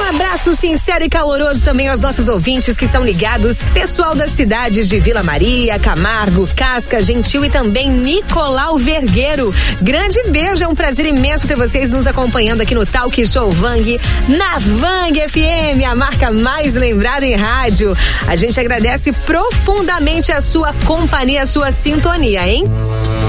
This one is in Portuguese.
abraço sincero e caloroso também aos nossos ouvintes que estão ligados, pessoal das cidades de Vila Maria, Camargo, Casca, Gentil e também Nicolau Vergueiro. Grande beijo, é um prazer imenso ter vocês nos acompanhando aqui no Talk Show Vang, na Vang FM, a marca mais lembrada em rádio. A gente agradece profundamente a sua companhia, a sua sintonia, hein?